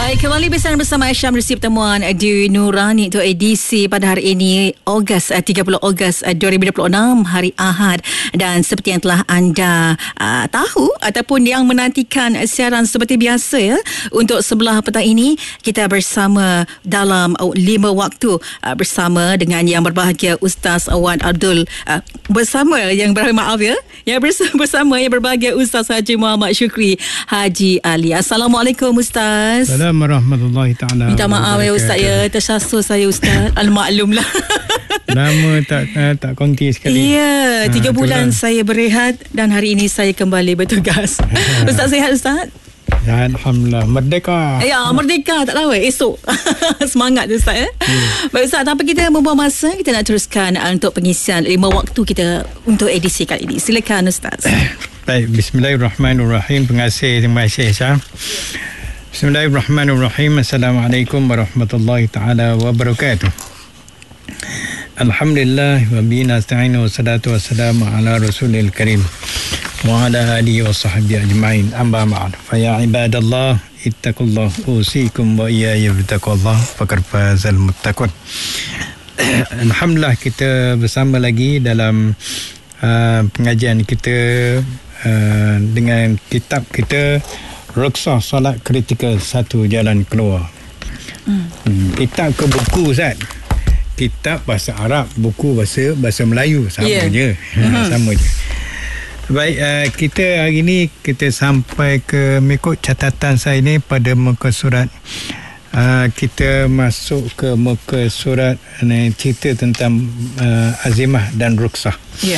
Baik, kembali bersama Aisyah menerusi pertemuan di Nurani untuk edisi pada hari ini 30 Ogos 2026 hari Ahad, dan seperti yang telah anda tahu ataupun yang menantikan siaran seperti biasa ya, untuk sebelah petang ini kita bersama dalam 5 waktu bersama dengan yang berbahagia Ustaz Wan Abdul bersama yang bersama yang berbahagia Ustaz Haji Muhammad Syukri Haji Ali. Assalamualaikum Ustaz. Assalamualaikum warahmatullahi ta'ala. Minta maaf ya Ustaz ya, tersasul saya Ustaz. Al-maklum lah. Nama tak konti sekali. Ya, 3 bulan saya berehat dan hari ini saya kembali bertugas. Ustaz sihat Ustaz? Alhamdulillah, merdeka. Ya, merdeka tak lawai esok. Semangat tu Ustaz ya. Baik Ustaz, tanpa kita membuang masa, kita nak teruskan untuk pengisian 5 waktu kita untuk edisi kali ini. Silakan Ustaz. Baik, bismillahirrahmanirrahim. Terima kasih Aisyah. Bismillahirrahmanirrahim. Assalamualaikum warahmatullahi ta'ala wabarakatuh. Alhamdulillah wa bihi nasta'inu wassalatu wassalamu ala rasulil karim wa ala alihi wa sahbihi ajma'in. Amma ba'd. Fa ya ibadallah ittaqullah usikum wa iyaya bittaqullah faqad fazal muttaqun. Alhamdulillah, kita bersama lagi dalam pengajian kita dengan kitab kita Ruqsah Solat Kritikal Satu Jalan Keluar. Kitab ke buku Ustaz? Kitab bahasa Arab, buku bahasa Melayu, sama je. Sama je. Baik, kita hari ni kita sampai ke mengikut catatan saya ni pada muka surat kita masuk ke muka surat cerita tentang azimah dan ruqsah.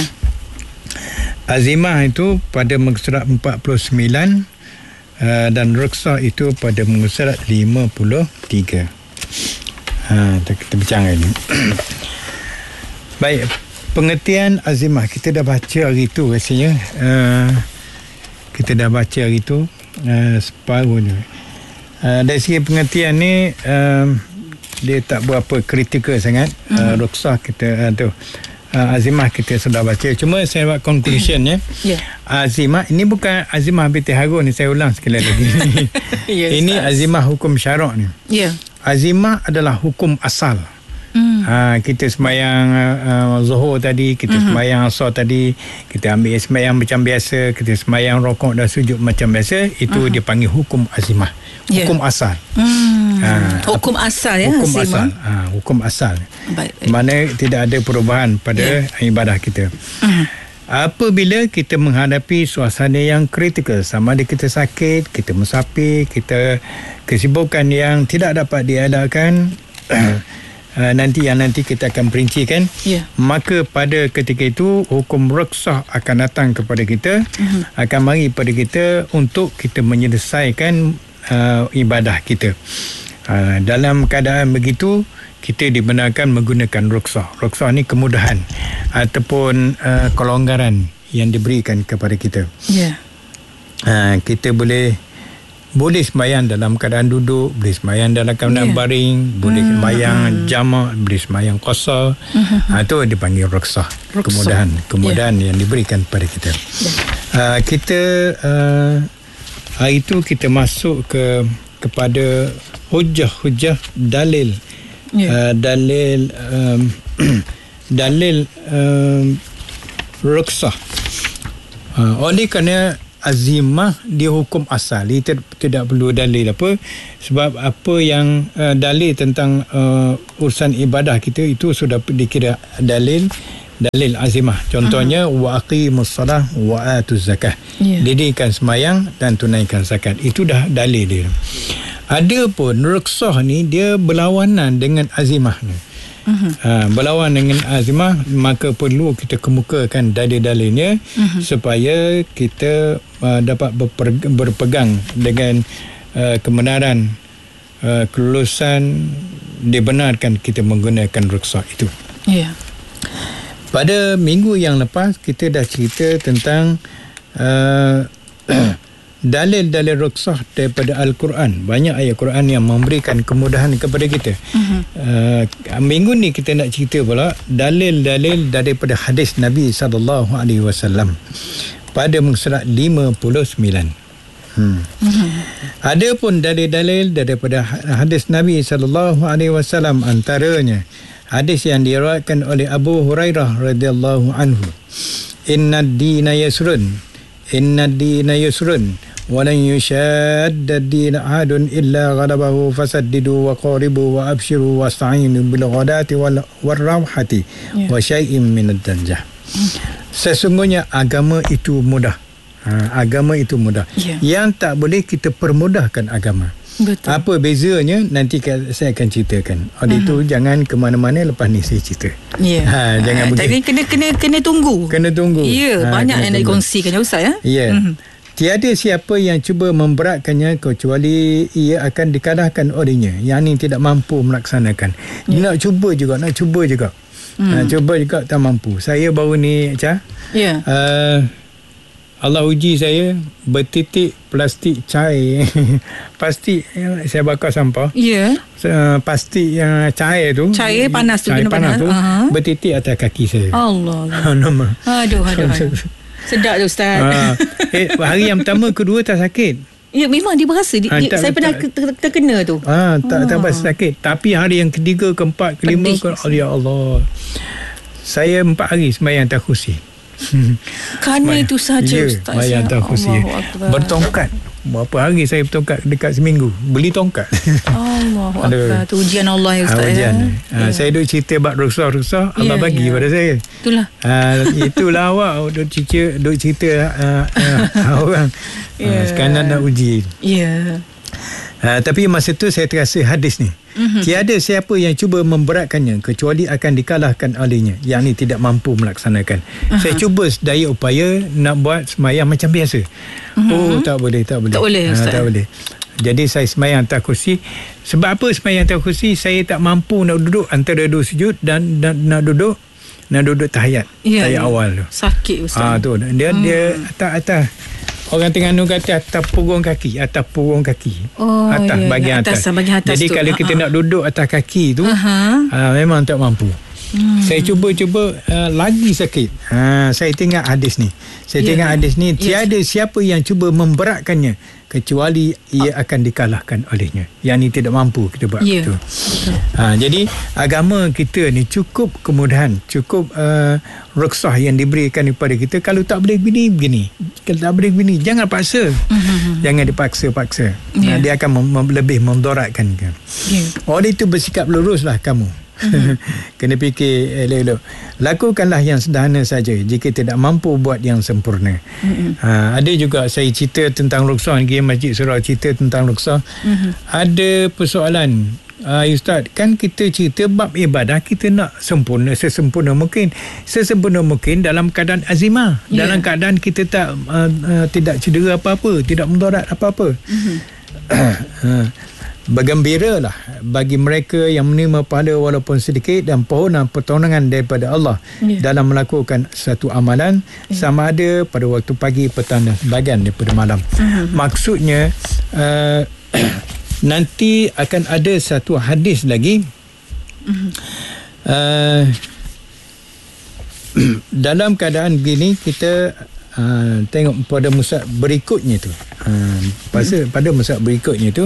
Azimah itu pada muka surat 49 dan ruqsah itu pada muka surat 53. Kita bincang ini. Baik, pengertian azimah kita dah baca hari itu rasanya. Kita dah baca hari itu separuh ni. Dari segi pengertian ni dia tak berapa kritikal sangat. Ruqsah kita azimah kita sudah baca. Cuma saya buat conclusion ya. Azimah ini bukan azimah binti Harun ni, saya ulang sekali lagi. Ini azimah hukum syarak ni. Azimah adalah hukum asal. Kita sembahyang zuhur tadi, kita sembahyang asar tadi, kita ambil sembahyang macam biasa, kita sembahyang rokok dan sujud macam biasa, itu dipanggil hukum azimah. Hukum asal. Hukum asal ya. Hukum asal. Hukum asal. Mana tidak ada perubahan pada ibadah kita. Apabila kita menghadapi suasana yang kritikal, sama ada kita sakit, kita musafir, kita kesibukan yang tidak dapat diadakan, nanti kita akan perincikan, maka pada ketika itu hukum ruqsah akan datang kepada kita, akan mari pada kita untuk kita menyelesaikan ibadah kita. Dalam keadaan begitu, kita dibenarkan menggunakan ruqsah. Ruqsah ni kemudahan ataupun kelonggaran yang diberikan kepada kita. Kita boleh sembahyang dalam keadaan duduk, boleh sembahyang dalam keadaan baring, boleh sembahyang jamak, boleh sembahyang qasar. Itu dipanggil ruqsah. Kemudahan yang diberikan kepada kita. Kita hari itu kita masuk kepada hujah dalil. Dalil ruqsah. Oleh kerana azimah dia hukum asal, dia tidak perlu dalil apa, sebab apa yang dalil tentang urusan ibadah kita itu sudah dikira dalil azimah. Contohnya wa aqimus salah wa atuz zakah. Dirikan sembahyang dan tunaikan zakat. Itu dah dalil dia. Adapun ruqsah ni dia berlawanan dengan azimah ni. Berlawan dengan azimah, maka perlu kita kemukakan dalil-dalilnya supaya kita dapat berpegang dengan kebenaran, kelulusan, dibenarkan kita menggunakan ruqsah itu. Pada minggu yang lepas kita dah cerita tentang dalil-dalil ruqsah daripada Al-Quran. Banyak ayat Quran yang memberikan kemudahan kepada kita. Minggu ni kita nak cerita pula dalil-dalil daripada hadis Nabi SAW pada muka surat 59. Ada pun dalil-dalil daripada hadis Nabi SAW, antaranya hadis yang diriwayatkan oleh Abu Hurairah radhiyallahu anhu. Innad dina yusrun walan yushadda ad-din ahadun illa ghalabahu fasaddidu wa qaribu wa abshiru wasta'inu bil ghadati wal rawhati wa syai'in min ad-danjah. Sesungguhnya agama itu mudah. Agama itu mudah. Yang tak boleh kita permudahkan agama. Betul. Apa bezanya nanti saya akan ceritakan. Oleh itu jangan ke mana-mana, lepas ni saya cerita. Jangan begitu. Tapi kena tunggu. Banyak yang nak dikongsikan ya Ustaz ya. Tiada siapa yang cuba memberatkannya kecuali ia akan dikalahkan olehnya. Yang ni tidak mampu melaksanakan. Nak cuba juga. Nak cuba juga tak mampu. Saya baru ni Allah uji saya bertitik plastik cair. Plastik saya bakar sampah. Plastik yang cair tu. Cair panas tu. Bertitik atas kaki saya. Allah. Aduh. Sedap tu Ustaz. Hari yang pertama, kedua tak sakit. Ya, memang dia berasa. Saya pernah terkena tu. Tak berasa sakit. Tapi hari yang ketiga, keempat, kelima, ya Allah. Saya 4 hari sembahyang atas kursi. Kerana itu saja Ustaz. Sembahyang atas kursi. Bertongkat. Berapa hari saya bertongkat? Dekat seminggu. Beli tongkat. Allahu Akbar. Itu ujian Allah ya Ustaz. Saya duk cerita bab ruksah-ruksah, Allah bagi pada saya. Itulah awak duk cerita orang. Sekarang nak uji. Tapi masa tu saya terasa hadis ni. Tiada siapa yang cuba memberatkannya kecuali akan dikalahkan olehnya. Yang ni tidak mampu melaksanakan. Saya cuba sedaya upaya nak buat sembahyang macam biasa. Tak boleh. Tak boleh. Jadi saya sembahyang atas kursi. Sebab apa sembahyang atas kursi? Saya tak mampu nak duduk antara 2 sujud dan nak duduk tahiyat. Tahiyat awal tu. Sakit Ustaz. Tu dia atas. Orang Terengganu kata atas punggung kaki. Bahagian atas. Jadi tu, kalau kita nak duduk atas kaki tu, memang tak mampu. Saya cuba lagi sakit. Saya tengok hadis ni. Tiada siapa yang cuba memberatkannya kecuali ia akan dikalahkan olehnya. Yang ni tidak mampu kita buat itu. Jadi agama kita ni cukup kemudahan, cukup ruksah yang diberikan kepada kita. Kalau tak boleh begini. Kalau tak boleh begini, jangan paksa. Jangan dipaksa-paksa. Dia akan lebih mendoratkan. Oleh itu bersikap luruslah kamu. Kena fikir elok-elok. Lakukanlah yang sederhana saja jika tidak mampu buat yang sempurna. Ada juga saya cerita tentang ruksah di Masjid Surau, cerita tentang ruksah. Ada persoalan, Ustaz, kan kita cerita bab ibadah, kita nak sempurna sesempurna mungkin dalam keadaan azimah, dalam keadaan kita tidak cedera apa-apa, tidak mudarat apa-apa. Bergembiralah bagi mereka yang menerima pahala walaupun sedikit dan permohonan pertolongan daripada Allah dalam melakukan satu amalan, sama ada pada waktu pagi, petang dan sebahagian daripada malam. Maksudnya nanti akan ada satu hadis lagi dalam keadaan begini kita tengok pada musab berikutnya tu. Pada musab berikutnya tu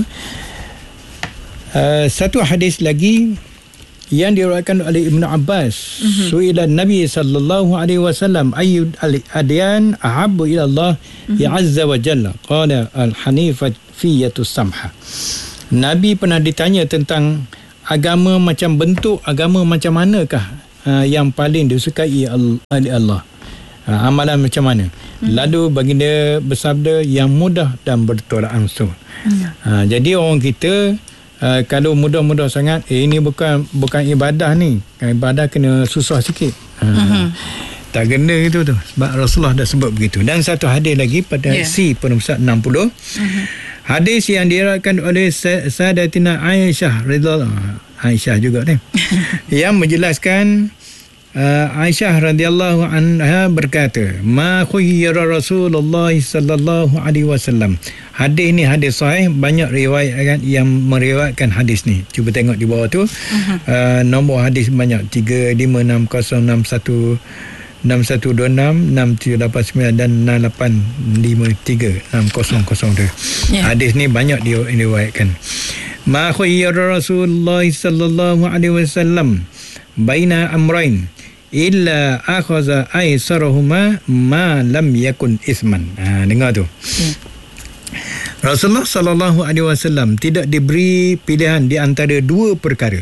satu hadis lagi yang diriwayatkan oleh Ibnu Abbas. Su'ilan Nabi sallallahu alaihi wasallam ayyul adyan ahabbu ila Allah ya azza wa jalla, qala al-hanifayyatu samha. Nabi pernah ditanya tentang agama, macam bentuk agama macam manakah yang paling disukai oleh Allah, amalan macam mana. Lalu baginda bersabda yang mudah dan bertolak ansur. Jadi orang kita kalau mudah-mudah sangat, ini bukan ibadah ni. Ibadah kena susah sikit. Tak kena itu tu. Sebab Rasulullah dah sebut begitu. Dan satu hadis lagi pada penulisan 60. Hadis yang diriwayatkan oleh Sayyidatina Aisyah radhiyallahu Aisyah juga ni. Yang menjelaskan Aisyah radhiyallahu anha berkata, ma khuyyira Rasulullah sallallahu alaihi wasallam. Hadis ni hadis sahih, banyak riwayat yang meriwayatkan hadis ni. Cuba tengok di bawah tu. Nombor hadis banyak, 356061 6126 dan 6853 6002. Hadis ni banyak diriwayatkan. Ma khayyara Rasulullah sallallahu alaihi wasallam baina amrain illa akhadha aisarahuma ma lam yakun isman. Dengar tu. Rasulullah sallallahu alaihi wasallam tidak diberi pilihan di antara dua perkara.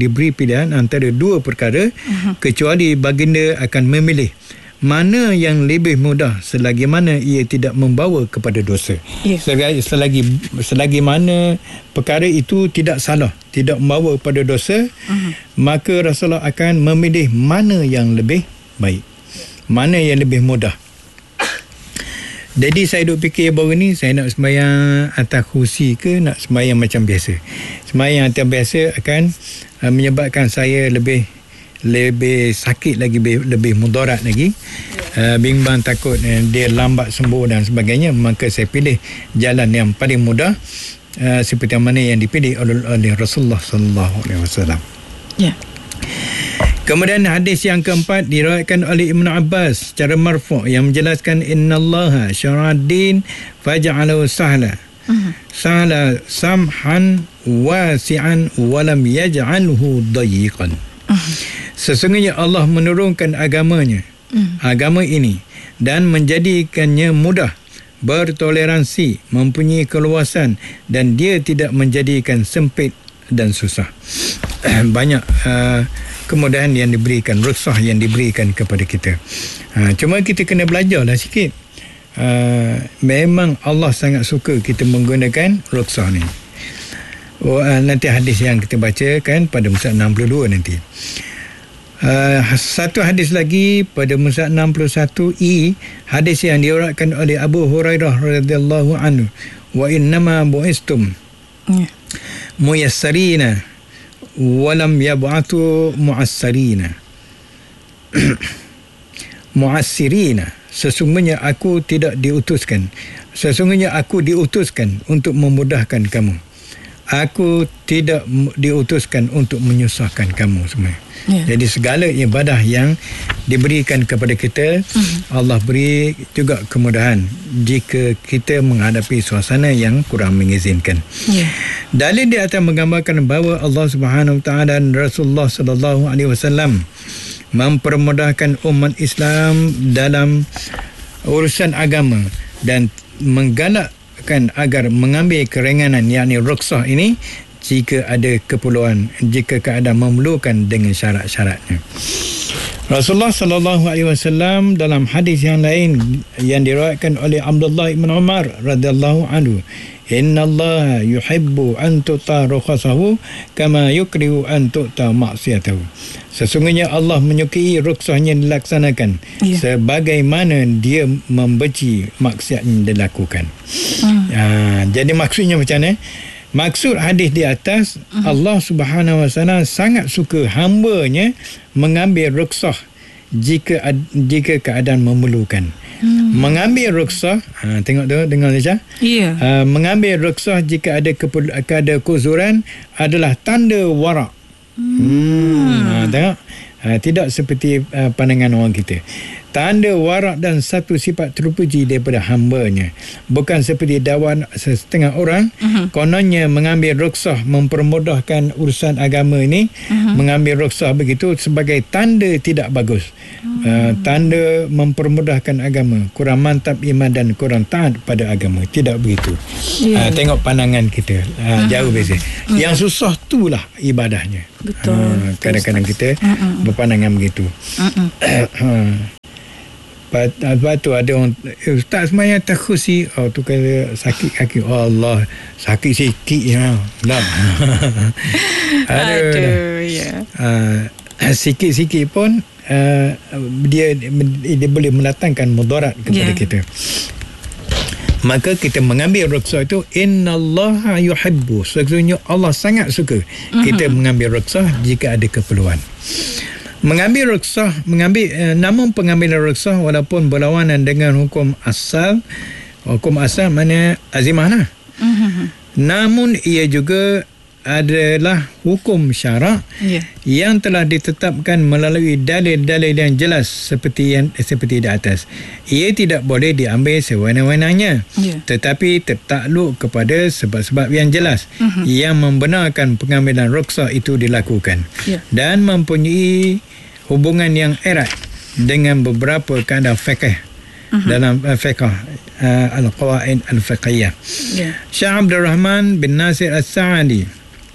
Kecuali baginda akan memilih mana yang lebih mudah selagi mana ia tidak membawa kepada dosa. Selagi mana perkara itu tidak salah, tidak membawa kepada dosa, maka Rasulullah akan memilih mana yang lebih baik, mana yang lebih mudah. Jadi saya duk fikir baru ni, saya nak sembahyang atas kursi ke nak sembahyang macam biasa. Sembahyang atas biasa akan menyebabkan saya lebih sakit lagi, lebih mudarat lagi, bimbang takut dia lambat sembuh dan sebagainya. Maka saya pilih jalan yang paling mudah, seperti mana yang dipilih oleh Rasulullah sallallahu alaihi wasallam. Kemudian hadis yang keempat diriwayatkan oleh Ibnu Abbas secara marfu' yang menjelaskan innallaha syara'ad-din faj'alahu sahla samhan wasi'an wa lam yaj'alhu dayiqan. Sesungguhnya Allah menurunkan agama ini dan menjadikannya mudah, bertoleransi, mempunyai keluasan, dan dia tidak menjadikan sempit dan susah. Banyak kemudahan yang diberikan, rukhsah yang diberikan kepada kita. Cuma kita kena belajarlah sikit. Memang Allah sangat suka kita menggunakan rukhsah ni. Nanti hadis yang kita baca kan pada muka 62 nanti. Satu hadis lagi pada muka 61i, hadis yang diriwayatkan oleh Abu Hurairah radhiyallahu anhu, wa innama bu'istum muyassarina walam yab'atu mu'assirina. Sesungguhnya aku diutuskan untuk memudahkan kamu. Aku tidak diutuskan untuk menyusahkan kamu semua. Jadi segala ibadah yang diberikan kepada kita, Allah beri juga kemudahan jika kita menghadapi suasana yang kurang mengizinkan. Dalil di atas menggambarkan bahawa Allah Subhanahu Wa Taala dan Rasulullah sallallahu alaihi wasallam mempermudahkan umat Islam dalam urusan agama dan menggalakkan agar mengambil keringanan, yakni rukhsah ini jika ada keperluan, jika keadaan memerlukan dengan syarat-syaratnya. Rasulullah sallallahu alaihi wasallam dalam hadis yang lain yang diriwayatkan oleh Abdullah bin Umar radhiyallahu anhu, innallaha yuhibbu an tuta rukhasahu kama yukrihu an tuta maksiatahu. Sesungguhnya Allah menyukai rukhsahnya dilaksanakan sebagaimana dia membenci maksiat yang dilakukan. Jadi maksudnya macam mana? Maksud hadis di atas, Allah Subhanahu Wa Taala sangat suka hamba-Nya mengambil rukhsah jika keadaan memerlukan. Mengambil rukhsah, tengok tu, dengar saja. Mengambil rukhsah jika ada keuzuran adalah tanda wara'. Tengok. Tidak seperti pandangan orang kita. Tanda warak dan satu sifat terpuji daripada hamba-Nya. Bukan seperti dakwaan setengah orang, kononnya mengambil rukhsah mempermudahkan urusan agama ini, mengambil rukhsah begitu sebagai tanda tidak bagus. Tanda mempermudahkan agama, kurang mantap iman dan kurang taat pada agama. Tidak begitu. Tengok pandangan kita, jauh beza. Yang susah itulah ibadahnya. Betul. Kadang-kadang kita berpandangan begitu. Lepas tu ada orang, Ustaz semayang atas kursi, tu kata sakit kaki. Allah, sakit sikit ya. Sikit-sikit pun dia boleh mendatangkan mudarat kepada kita. Maka kita mengambil rukhsah itu, innallaha yuhibbu, sesungguhnya Allah sangat suka kita mengambil rukhsah jika ada keperluan. Namun pengambilan rukhsah walaupun berlawanan dengan hukum asal mana azimah lah. Namun ia juga adalah hukum syarak yang telah ditetapkan melalui dalil-dalil yang jelas seperti di atas. Ia tidak boleh diambil sewenang-wenangnya, tetapi tertakluk kepada sebab-sebab yang jelas yang membenarkan pengambilan rukhsah itu dilakukan dan mempunyai hubungan yang erat dengan beberapa kaedah fiqh dalam fiqh al-qawaid al-fiqhiyah. Syekh Abdul Rahman bin Nasir As-Sa'di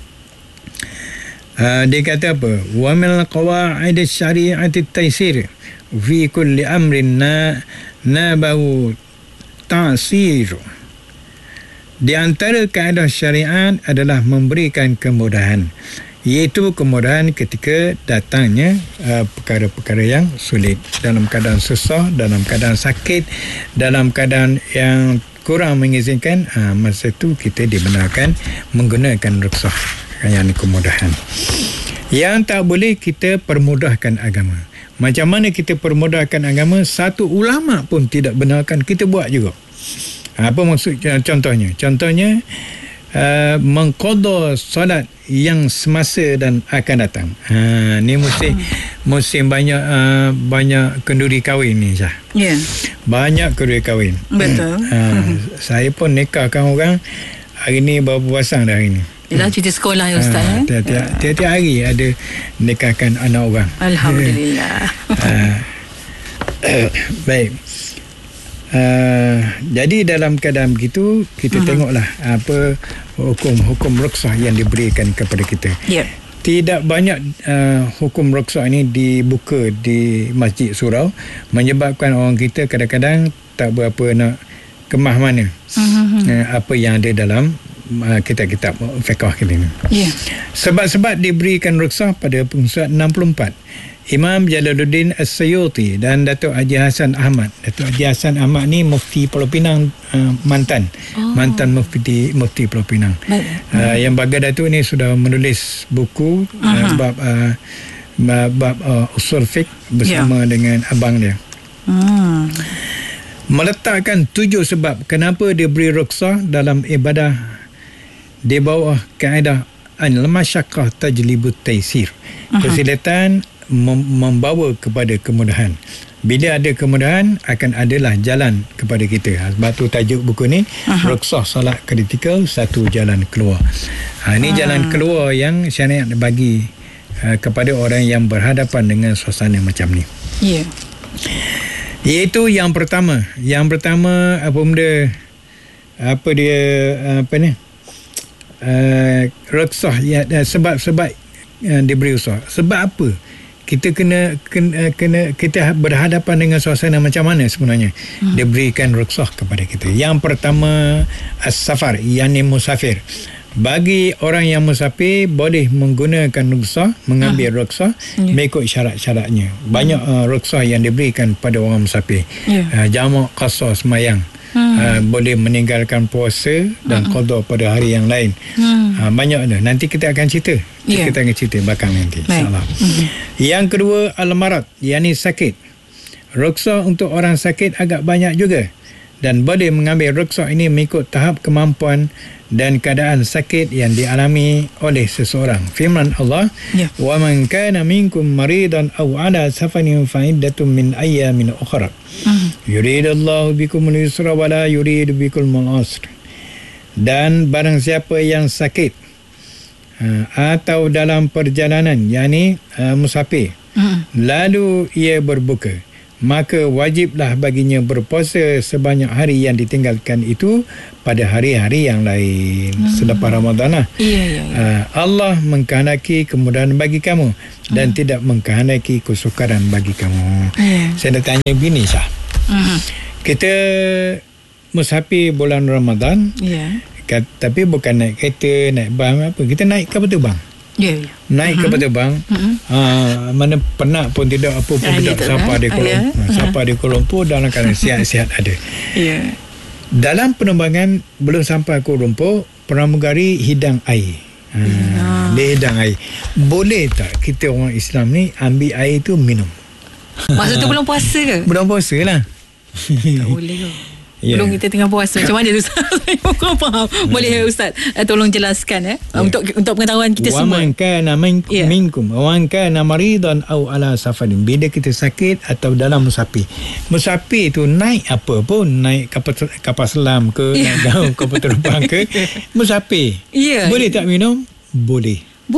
dia kata apa? Wa min al-qawaid asy-syari'ati at-taysir fi kulli amrin nabahu ta'sir. Di antara kaedah syariat adalah memberikan kemudahan, iaitu kemudahan ketika datangnya perkara-perkara yang sulit, dalam keadaan susah, dalam keadaan sakit, dalam keadaan yang kurang mengizinkan, masa itu kita dibenarkan menggunakan rukhsah, yang kemudahan. Yang tak boleh kita permudahkan agama. Macam mana kita permudahkan agama? Satu ulama pun tidak benarkan kita buat juga. Apa maksud contohnya? Contohnya mengqada solat yang semasa dan akan datang. Ni musim banyak kenduri kahwin ni, Syah. Banyak kenduri kahwin. Betul. Saya pun nikahkan orang hari ni baru pasang dah hari ni. Dah cuti sekolah ya Ustaz. Tiap-tiap hari ada nikahkan anak orang. Alhamdulillah. Baik. Jadi dalam keadaan begitu, kita tengoklah apa hukum rukhsah yang diberikan kepada kita. Tidak banyak hukum rukhsah ini dibuka di Masjid Surau, menyebabkan orang kita kadang-kadang tak berapa nak kemah mana apa yang ada dalam kitab-kitab fiqh kita ni. Sebab-sebab diberikan rukhsah pada pengusuhat 64. Imam Jalaluddin As-Suyuti dan Datuk Haji Hassan Ahmad. Datuk Haji Hassan Ahmad ni mufti Pulau Pinang, mantan mufti Pulau Pinang. Yang Baga Datuk ni sudah menulis buku bab usul fiqh bersama dengan abang dia. Meletakkan 7 sebab kenapa dia beri rukhsah dalam ibadah di bawah kaedah al-masyaqqah tajlibut taysir. Kesulitan membawa kepada kemudahan. Bila ada kemudahan, akan adalah jalan kepada kita. Sebab tu tajuk buku ni, rukhsah solat kritikal, satu jalan keluar. Ini jalan keluar yang syariat bagi kepada orang yang berhadapan dengan suasana macam ni. Iaitu yang pertama. Apa benda? Rukhsah sebab diberi rukhsah. Sebab apa? Kita kena kita berhadapan dengan suasana macam mana sebenarnya? Dia berikan rukhsah kepada kita. Yang pertama, as-safar, yakni musafir. Bagi orang yang musafir boleh menggunakan rukhsah, mengambil rukhsah mengikut syarat-syaratnya. Banyak rukhsah yang diberikan pada orang musafir. Jamak qasar sembahyang. Boleh meninggalkan puasa dan qada pada hari yang lain. Banyak dah. Nanti kita akan cerita. Kita akan cerita belakang nanti, insya-Allah. Yang kedua, al-marad, yakni sakit. Rukhsah untuk orang sakit agak banyak juga, dan boleh mengambil rukhsah ini mengikut tahap kemampuan dan keadaan sakit yang dialami oleh seseorang. Firman Allah, wa man kana minkum maridan aw ala safarin fa iddatun min ayyamin ukhra. Yuridullahu bikumul yusra wa la yuridu bikumul usra. Dan barang siapa yang sakit atau dalam perjalanan, yakni musafir, lalu ia berbuka, maka wajiblah baginya berpuasa sebanyak hari yang ditinggalkan itu pada hari-hari yang lain selepas Ramadan. Allah mengkehendaki kemudahan bagi kamu dan tidak mengkehendaki kesukaran bagi kamu. Saya nak tanya begini, Syah. Kita musafir bulan Ramadan, tapi bukan naik kereta, naik bang apa, kita naik kapal terbang. Naik kapal terbang. Mana penat pun tidak apa pun tidak sampai di Kuala Lumpur. Sampai di Kuala Lumpur dalam keadaan sihat-sihat ada. Dalam penerbangan belum sampai Kuala Lumpur, pramugari hidang air. Dia hidang air. Boleh tak kita orang Islam ni ambil air tu minum? Masa tu belum puasa ke? Belum puasa lah. Tak boleh ke? Belum kita tengah puasa. Macam mana tu Ustaz? Saya kurang faham. Boleh Ustaz tolong jelaskan untuk pengetahuan kita semua. Wa man kana minkum wa man kana maridan aw ala safarin. Bila kita sakit atau dalam musafir. Musafir tu naik apa pun, naik kapal selam ke, naik kapal terbang ke, musafir. Boleh tak minum? Boleh.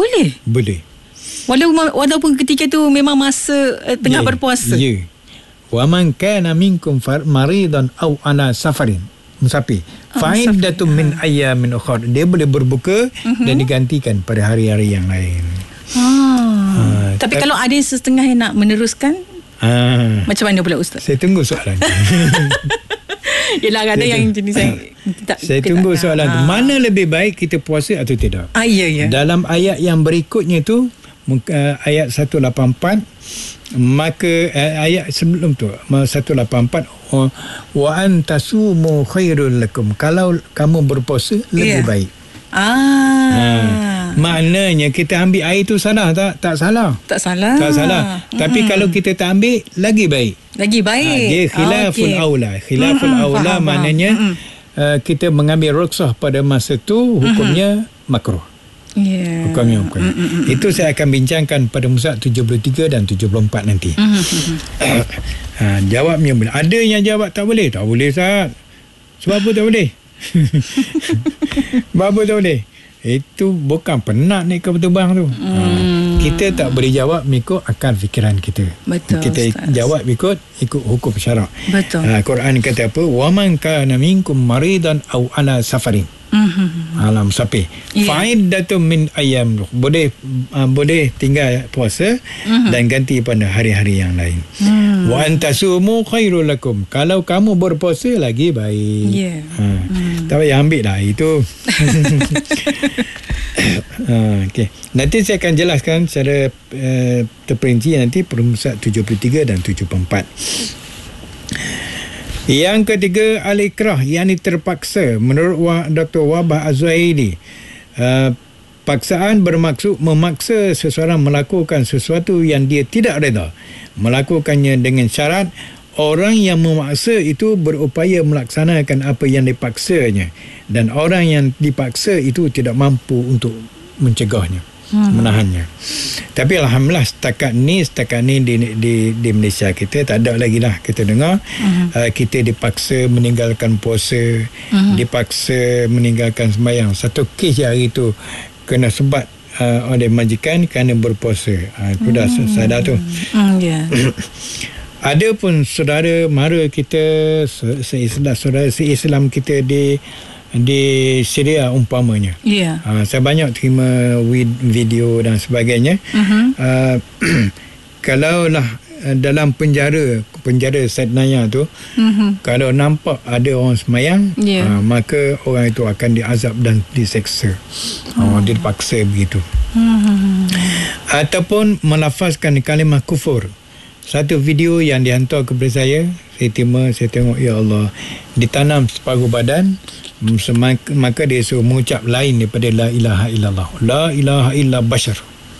Walaupun ketika tu memang masa tengah berpuasa. Wa man kana minkum maridan aw ala safarin, musafir, fa'iddatun min ayyamin ukhra. Dia boleh berbuka dan digantikan pada hari-hari yang lain. Tapi kalau ada setengah yang nak meneruskan, macam mana pula Ustaz? Saya tunggu soalan tu. Yelah, ada yang jenis saya tunggu soalan tu. Mana lebih baik kita puasa atau tidak? Ya. Dalam ayat yang berikutnya tu, ayat 184, maka ayat sebelum tu 184, wa antasumu khairul lakum. Kalau kamu berpuasa lebih baik. Maknanya kita ambil air tu salah tak? Tak salah. Tapi kalau kita tak ambil, lagi baik. Dia khilaful aula. Faham, maknanya kita mengambil rukhsah pada masa tu, hukumnya makruh. Hukumnya. Itu saya akan bincangkan pada musa 73 dan 74 nanti. Jawabnya boleh. Ada yang jawab tak boleh. Tak boleh Ustaz. Sebab apa tak boleh? Sebab apa tak boleh? Itu bukan penat naik kapal terbang tu. Kita tak boleh jawab mengikut akal fikiran kita. Betul, kita Ustaz. Jawab ikut hukum syarak. Betul. Quran kata apa? Wa man kana minkum maridan aw ala safarin. Alam sapi. Fa'iddatun min ayyam. Boleh tinggal puasa dan ganti pada hari-hari yang lain. Wa antasumu khairul lakum. Kalau kamu berpuasa lagi baik. Tak payah ambil lah itu. Okay. Nanti saya akan jelaskan secara terperinci nanti perumusan 73 dan 74. Yang ketiga, al-ikrah, yang terpaksa. Menurut Dr. Wabah Az-Zuhaili, paksaan bermaksud memaksa seseorang melakukan sesuatu yang dia tidak reda, melakukannya dengan syarat orang yang memaksa itu berupaya melaksanakan apa yang dipaksanya, dan orang yang dipaksa itu tidak mampu untuk mencegahnya, menahannya. Tapi alhamdulillah setakat ni di Malaysia kita tak ada lagi lah kita dengar kita dipaksa meninggalkan puasa, dipaksa meninggalkan sembahyang. Satu kes hari tu kena sebat oleh majikan kerana berpuasa. Itu dah sadar tu. Ada pun saudara mara kita, saudara se-Islam kita di Syria umpamanya. Saya banyak terima video dan sebagainya. Kalaulah dalam penjara Said Naya tu, kalau nampak ada orang semayang, maka orang itu akan diazab dan diseksa. Dia dipaksa begitu. Ataupun melafazkan kalimah kufur. Satu video yang dihantar kepada saya terima, saya tengok, ya Allah, ditanam separuh badan, maka dia suruh mengucap lain daripada la ilaha illallah. La ilaha illa bashar.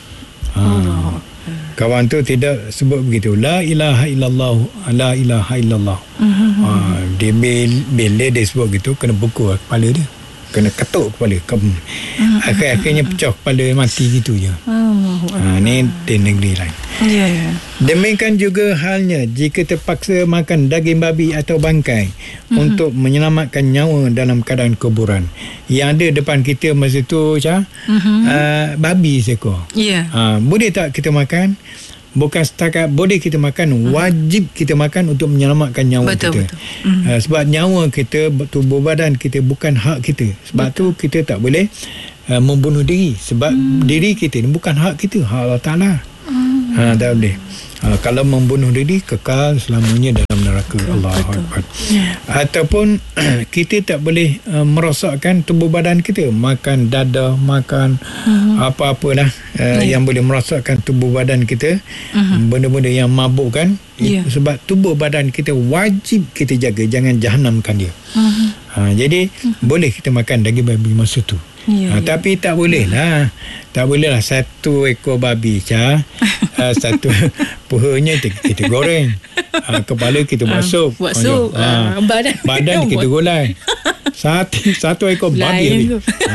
Kawan tu tidak sebut begitu. La ilaha illallah, la ilaha illallah. Dia bila dia sebut gitu, kena pukul kepala dia, kena ketuk kepala. Akhirnya pecah kepala, mati gitu je. Ni di negeri lain. Demikian juga halnya jika terpaksa makan daging babi atau bangkai untuk menyelamatkan nyawa dalam keadaan kuburan. Yang ada depan kita masa tu babi seekor. Boleh tak kita makan? Bukan setakat boleh kita makan, wajib kita makan untuk menyelamatkan nyawa kita. Sebab nyawa kita, tubuh badan kita bukan hak kita. Sebab tu kita tak boleh membunuh diri. Sebab diri kita ni bukan hak kita, hak Allah Ta'ala. Tak boleh. Kalau membunuh diri, kekal selamanya dalam neraka. Allahu Akbar. Ataupun kita tak boleh merosakkan tubuh badan kita, makan dada, makan apa-apalah yang boleh merosakkan tubuh badan kita, benda-benda yang mabukkan. Sebab tubuh badan kita wajib kita jaga, jangan jahanamkan dia. Jadi boleh kita makan daging babi masa tu. Tapi tak boleh lah. Tak boleh lah satu ekor babi satu puhanya kita goreng, kepala kita buat sup, badan kita gulai. Satu ekor babi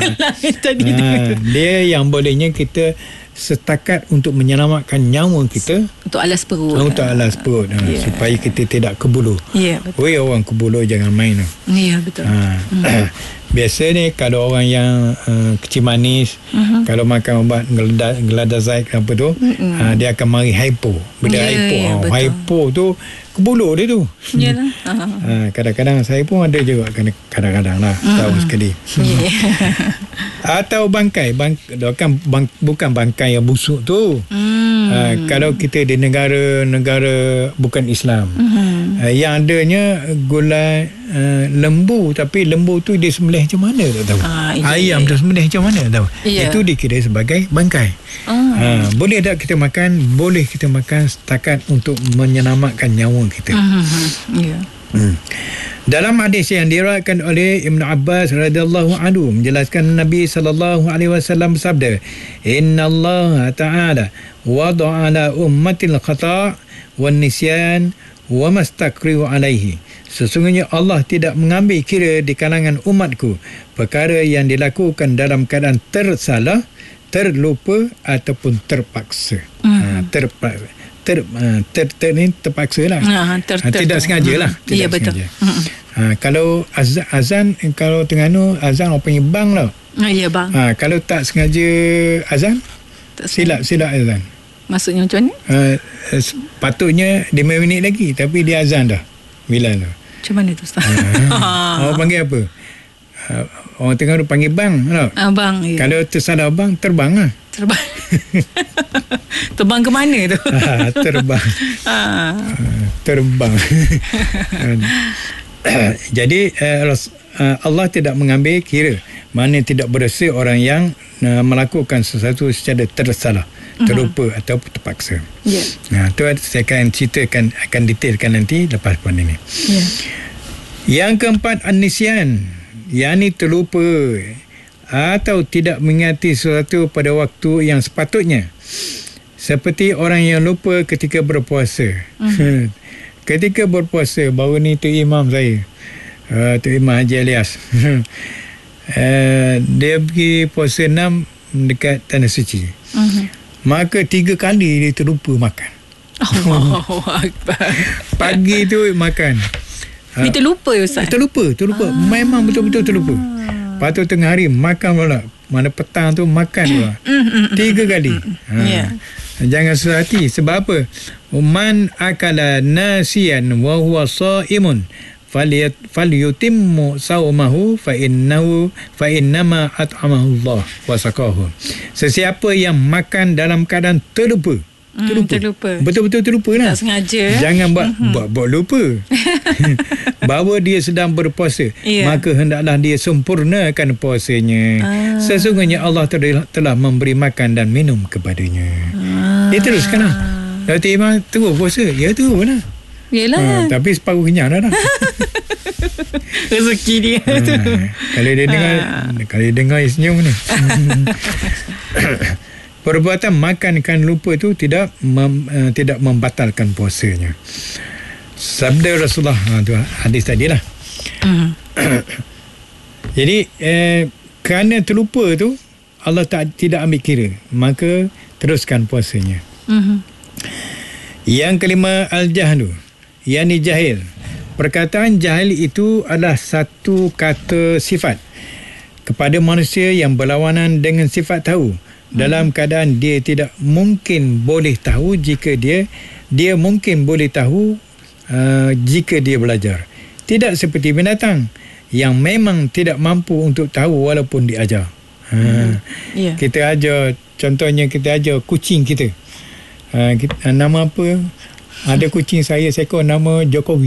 dia yang bolehnya kita setakat untuk menyelamatkan nyawa kita, untuk alas perut, supaya kita tidak kebulu. Oi, orang kebulu jangan main. Betul. Biasa ni kalau orang yang kecil manis, kalau makan ubat gladazide apa tu, dia akan mari hypo. Bila hypo tu kebulu dia tu. Kadang-kadang saya pun ada juga, kadang-kadang lah, tahun sekali. Atau bangkai bukan bangkai yang busuk tu. Kalau kita di negara bukan Islam, yang adanya gulai lembu, tapi lembu tu dia sembelih macam mana tak tahu. Ayam tu sembelih macam mana tak tahu. Itu dikira sebagai bangkai. Boleh tak kita makan? Boleh kita makan setakat untuk menyelamatkan nyawa kita. Dalam hadis yang diriwayatkan oleh Ibn Abbas radhiyallahu anhu menjelaskan Nabi sallallahu alaihi wasallam bersabda, "Inna Allah Ta'ala wada'a ala ummatil khata' wan nisyan wa mastakrihu alaihi." Sesungguhnya Allah tidak mengambil kira di kalangan umatku perkara yang dilakukan dalam keadaan tersalah, terlupa ataupun terpaksa. Terpaksa lah. Tidak sengaja lah. Betul. Kalau azan, kalau Terengganu azan orang panggil bang lah. Bang. Kalau tak sengaja azan, silap azan. Maksudnya macam mana? Patutnya 5 minit lagi, tapi dia azan dah. Bila tu? Macam mana tu, Ustaz? Orang panggil apa? Orang Terengganu panggil bang. Bang. Kalau tersalah bang, terbang lah. Terbang ke mana tu? Terbang. Jadi Allah tidak mengambil kira, mana tidak berdosa orang yang melakukan sesuatu secara tersalah, terlupa atau terpaksa. Tu saya akan ceritakan, akan detailkan nanti lepas ini. Yang keempat, an-nisyan, yakni terlupa atau tidak mengingati sesuatu pada waktu yang sepatutnya, seperti orang yang lupa ketika berpuasa. Ketika berpuasa, baru ni tu imam saya, tu Imam Haji Alias, dia pergi puasa 6 dekat Tanah Suci. Maka 3 kali dia terlupa makan. Allahu Akbar. Pagi tu makan, dia terlupa, Ustaz? Terlupa. Memang betul-betul terlupa. Lepas tu tengah hari makan pula, mana petang tu makan pula 3 kali. Jangan susah hati. Sebab apa? Man akala nasiyan wa huwa shaimun falyutimmu saumahu fa innama at'amahu Allah wa saqahu. Sesiapa yang makan dalam keadaan terlupa, betul-betul terlupa lah, tak sengaja, jangan buat lupa. Bahawa dia sedang berpuasa, maka hendaklah dia sempurnakan puasanya. Sesungguhnya Allah telah memberi makan dan minum kepadanya. Dia teruskan lah. Kalau Imam terus puasa, ya tu lah. Yelah. Tapi separuh kenyang dah. Rezeki dia tu. Kalau dia dengar dia senyum ni. Perbuatan makan lupa tu tidak membatalkan puasanya. Sabda Rasulullah, tu hadis tadilah. Jadi kerana terlupa tu Allah tidak ambil kira, maka teruskan puasanya. Yang kelima, al-jahlu, yakni jahil. Perkataan jahil itu adalah satu kata sifat kepada manusia yang berlawanan dengan sifat tahu, dalam keadaan dia tidak mungkin boleh tahu jika dia mungkin boleh tahu jika dia belajar. Tidak seperti binatang yang memang tidak mampu untuk tahu walaupun diajar. Kita ajar, contohnya kita ajar kucing kita, nama apa? Ada kucing saya seekor nama Jokowi.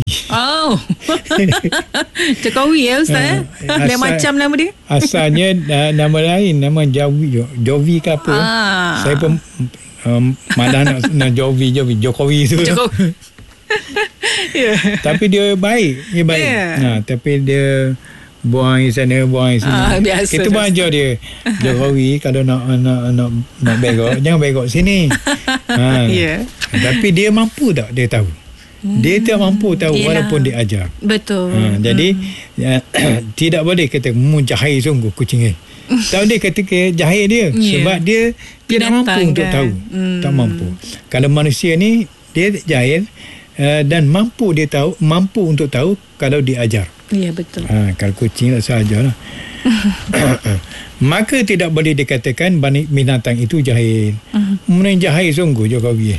Jokowi ya, Ustaz? Dia macam nama dia? Asalnya nama lain, nama Jovi ke apa. Saya pun malah nak Jokowi tu. Tapi dia baik. Tapi dia buang di sana, buang di sini. Biasa, kita pun ajar dia, Jokowi kalau nak begok, jangan begok sini. Tapi dia mampu tak? Dia tahu. Dia tak mampu tahu. Yelah. Walaupun dia ajar. Betul. Jadi tidak boleh kata jahil sungguh kucing ni. Tahu dia kata jahil dia sebab dia tidak mampu untuk tahu. Tak mampu. Kalau manusia ni dia jahil dan mampu dia tahu, mampu untuk tahu kalau diajar. Ya, betul. Kalau kucing tak sahaja lah. Maka tidak boleh dikatakan binatang itu jahil. Kemudian jahil sungguh Jokowi.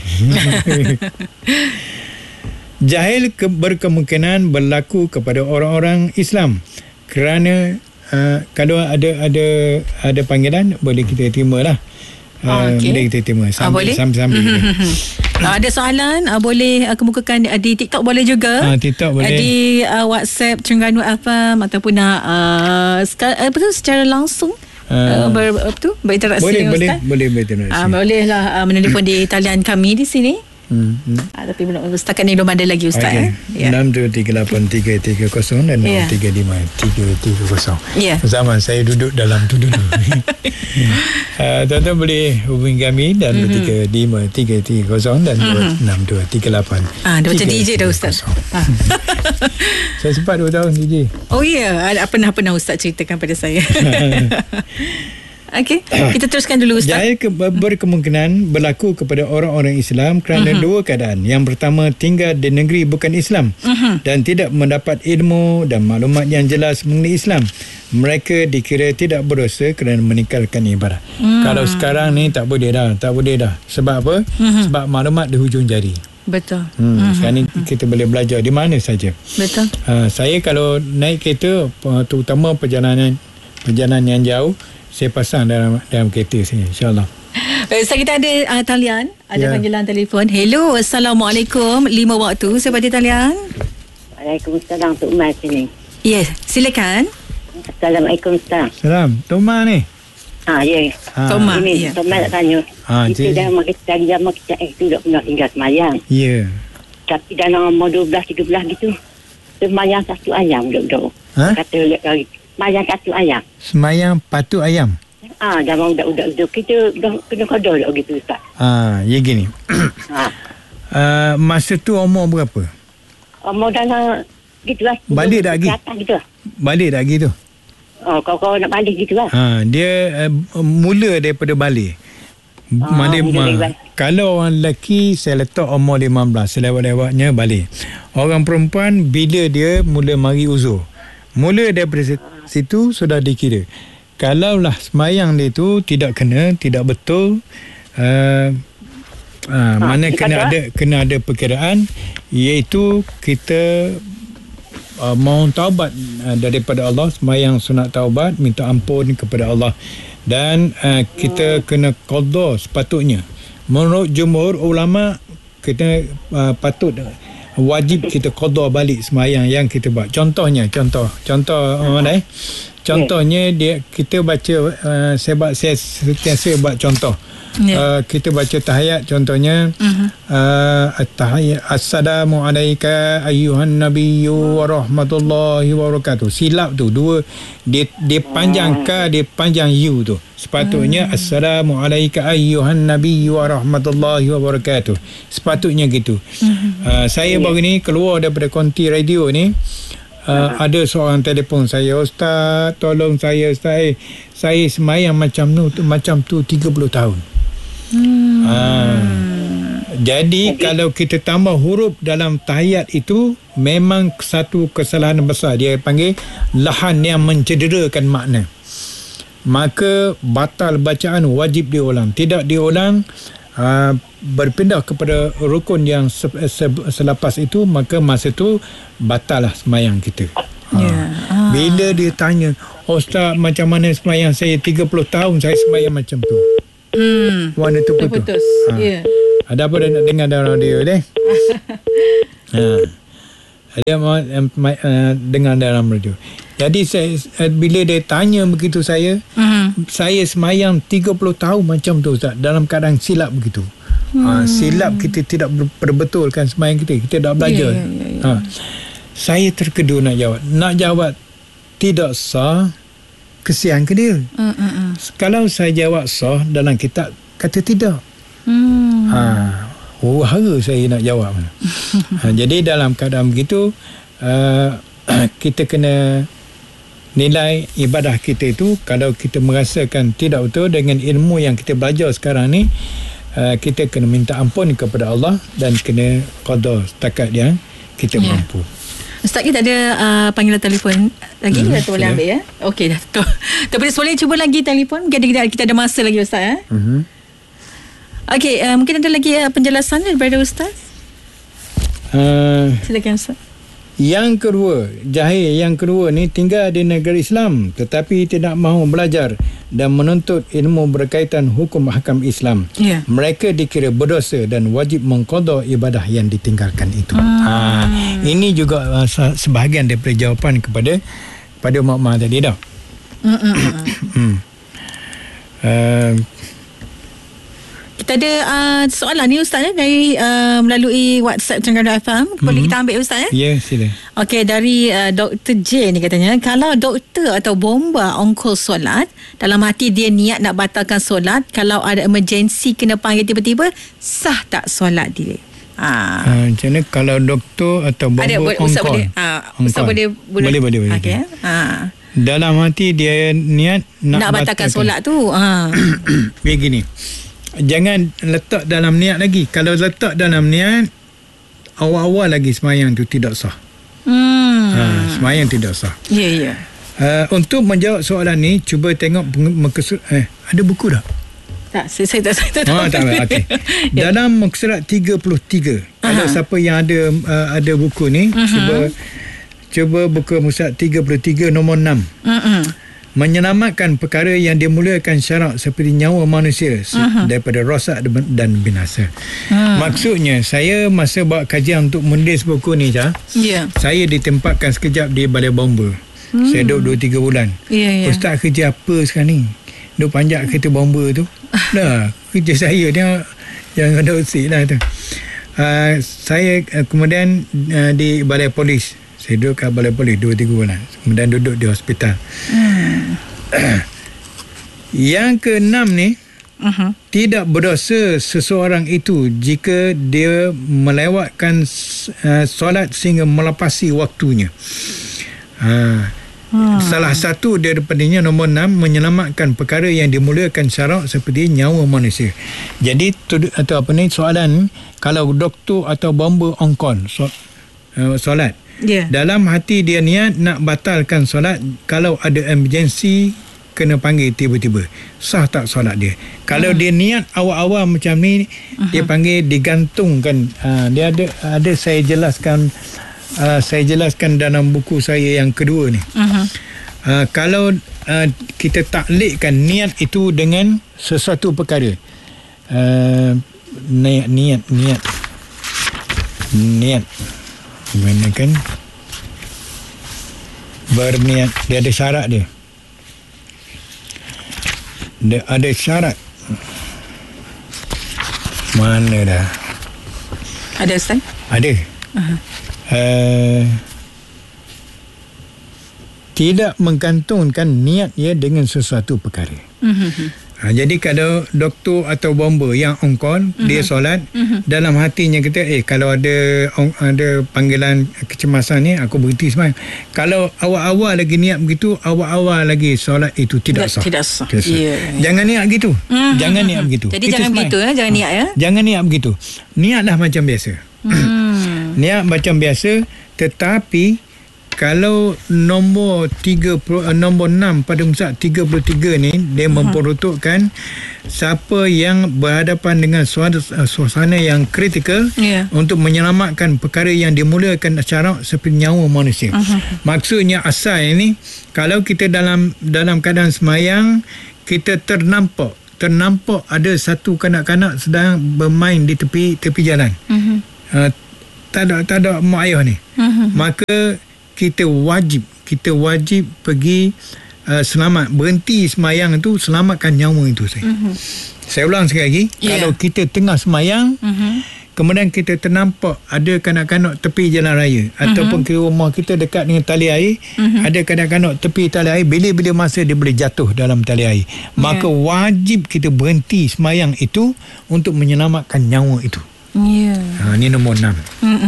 Jahil berkemungkinan berlaku kepada orang-orang Islam kerana kalau ada panggilan boleh kita terima lah. Boleh kita terima sambil ada soalan boleh kemukakan di TikTok boleh juga. TikTok boleh. Di WhatsApp Terengganu FM ataupun secara langsung berinteraksi dengan Ustaz. Boleh berinteraksi. Bolehlah menelpon di talian kami di sini. Tapi setakat ni belum ada lagi Ustaz. 62383330 dan 035330. Zaman saya duduk dalam tu dulu. Tuan-tuan boleh hubungi kami dan 035330 dan 6238. Dia macam DJ dah Ustaz. Saya sempat 2 tahun DJ. Oh ya, pernah Ustaz ceritakan pada saya. Okey, kita teruskan dulu Ustaz. Jahil berkemungkinan berlaku kepada orang-orang Islam kerana dua keadaan. Yang pertama, tinggal di negeri bukan Islam dan tidak mendapat ilmu dan maklumat yang jelas mengenai Islam. Mereka dikira tidak berdosa kerana meninggalkan ibadah. Kalau sekarang ni tak boleh dah. Sebab apa? Sebab maklumat di hujung jari. Betul. Sekarang ni kita boleh belajar di mana saja. Betul. Saya kalau naik kereta, terutama perjalanan yang jauh, saya pasang dalam kereta sini, insyaAllah. Kita ada talian, ada panggilan telefon. Hello, Assalamualaikum. 5 waktu, saya pada talian. Waalaikumsalam, Tok Umar sini. Yes, silakan. Assalamualaikum, Ustaz. Salam, Tok Umar ni? Ya. Tok Umar. Ini, Tok Umar nak tanya. Kita dah dari zaman kita tak pernah tinggal semayang. Ya. Tapi dalam umur 12-13 gitu, semayang satu ayam duduk. Kata semayang satu ayam. Semayang patut ayam? Dalam udak-udak kita dah kena kodol gitu Ustaz. Ya gini. Masa tu umur berapa? Umur dalam gitu lah. Balik tak lagi? Gitu. Balik tak lagi tu? Kau nak balik gitu lah. Dia mula daripada balik. Kalau orang lelaki saya letak umur 15, selewat-lewatnya balik. Orang perempuan bila dia mula mari uzur, mula daripada situ sudah dikira. Kalaulah semayang dia tu tidak kena, tidak betul, mana kena ada perkiraan, iaitu kita mohon taubat daripada Allah, semayang sunat taubat, minta ampun kepada Allah, dan kita kena qada sepatutnya. Menurut jumhur ulama, kita patut wajib kita qada balik semayang yang kita buat. Contohnya kita baca saya sentiasa buat contoh. Kita baca tahiyat, contohnya at-tahiyat assalamu alayka ayyuhan nabiyyu wa rahmatullahi wa barakatuh. Silap tu dua, dia panjang ka, dia panjang u tu. Sepatutnya assalamu alayka ayyuhan nabiyyu wa rahmatullahi wa barakatuh. Sepatutnya gitu. Saya baru ni keluar daripada konti radio ni. Ada seorang telefon saya, Ustaz, tolong saya, Ustaz. Saya semayang macam tu 30 tahun. Jadi kalau kita tambah huruf dalam tahiyat itu, memang satu kesalahan besar. Dia panggil lahan yang mencederakan makna. Maka batal bacaan, wajib diulang. Tidak diulang, berpindah kepada rukun yang selepas itu, maka masa itu batal lah semayang kita. Bila dia tanya, Ustaz, macam mana semayang saya 30 tahun saya semayang macam tu, warna tu putus. Ada apa dia nak dengar dalam radio deh? Dia mau dengar dalam radio. Jadi bila dia tanya begitu saya semayang 30 tahun macam tu Ustaz, dalam keadaan silap begitu. Silap kita tidak perbetulkan semayang kita dah belajar. Saya terkedu nak jawab 30 tidak sah, kesian ke dia. Kalau saya jawab sah, dalam kitab kata tidak. Hara saya nak jawab. Jadi dalam keadaan begitu, kita kena nilai ibadah kita itu. Kalau kita merasakan tidak betul dengan ilmu yang kita belajar sekarang ni, kita kena minta ampun kepada Allah dan kena qada setakat yang kita mampu. Ustaz, kita ada panggilan telefon lagi. Kita boleh ambil ya. Okey dah. Tapi boleh cuba lagi telefon. Mungkin kita ada masa lagi Ustaz. Okey, mungkin ada lagi penjelasan daripada Ustaz. Silakan Ustaz. Yang kedua, jahil yang kedua ni tinggal di negara Islam tetapi tidak mahu belajar dan menuntut ilmu berkaitan hukum hakam Islam. Mereka dikira berdosa dan wajib mengqada ibadah yang ditinggalkan itu. Ini juga sebahagian daripada jawapan kepada mak tadi dah. Kita ada soalan ni Ustaz dari melalui WhatsApp Terengganu FM. Boleh kita ambil Ustaz? Ya, sila. Okey, dari Dr. J ni katanya, kalau doktor atau bomba on-call solat, dalam hati dia niat nak batalkan solat, kalau ada emergency kena panggil tiba-tiba, sah tak solat dia? Macam mana kalau doktor atau bomba on-call? Ustaz boleh. Okay. Dalam hati dia niat nak batalkan solat tu. Begini, jangan letak dalam niat lagi. Kalau letak dalam niat, awal-awal lagi semayang tu tidak sah. Semayang tidak sah. Ya. Untuk menjawab soalan ni, cuba tengok ada buku tak? Tak, saya tak tak okay. Dalam muka surat 33, kalau siapa yang ada buku ni, cuba buka muka surat 33 nombor 6. Menyelamatkan perkara yang dimuliakan syarak seperti nyawa manusia daripada rosak dan binasa. Maksudnya, saya masa buat kajian untuk menulis buku ni, saya ditempatkan sekejap di balai bomba. Saya duduk 2-3 bulan. Ustaz, kerja apa sekarang ni? Duk panjat kereta bomba tu. Dah, kerja saya dia yang ada usik lah tu. Saya kemudian di balai polis. Saya duduk kat balai polis 2-3 bulan. Kemudian duduk di hospital. Yang ke-6 ni, tidak berdosa seseorang itu jika dia melewatkan solat sehingga melepasi waktunya. Salah satu daripadanya nombor 6, menyelamatkan perkara yang dimuliakan syarak seperti nyawa manusia. Jadi soalan, kalau doktor atau bomba on call solat, dalam hati dia niat nak batalkan solat, kalau ada emergency kena panggil tiba-tiba, sah tak solat dia? Kalau dia niat awal-awal macam ni, dia panggil digantungkan. Dia ada saya jelaskan dalam buku saya yang kedua ni. Kalau kita taklikkan niat itu dengan sesuatu perkara, niat mana kan berniat, dia ada syarat dia. Dia ada syarat. Mana dah? Ada Ustaz? Ada. Tidak menggantungkan niat dia dengan sesuatu perkara. Jadi kalau doktor atau bomba yang on call, dia solat, dalam hatinya kita, kalau ada panggilan kecemasan ni, aku berhenti sembahyang. Kalau awal-awal lagi niat begitu, awal-awal lagi solat itu tidak sah. Tidak sah. Jangan niat begitu. Jangan niat begitu. Jadi kita jangan begitu, jangan niat ya. Jangan niat begitu. Niatlah macam biasa. Niat macam biasa, tetapi kalau nombor 6 pada muka 33 ni, dia memperuntukkan siapa yang berhadapan dengan suasana yang kritikal untuk menyelamatkan perkara yang dimuliakan syarak seperti nyawa manusia. Maksudnya asal ini, kalau kita dalam keadaan semayang, kita ternampak ada satu kanak-kanak sedang bermain di tepi jalan. Tak ada mak ayah ni. Maka kita wajib pergi selamat, berhenti semayang itu, selamatkan nyawa itu. Saya ulang sekali lagi, kalau kita tengah semayang, kemudian kita ternampak ada kanak-kanak tepi jalan raya ataupun ke rumah kita dekat dengan tali air, ada kanak-kanak tepi tali air, bila-bila masa dia boleh jatuh dalam tali air, maka wajib kita berhenti sembahyang itu untuk menyelamatkan nyawa itu. Ini nombor 6.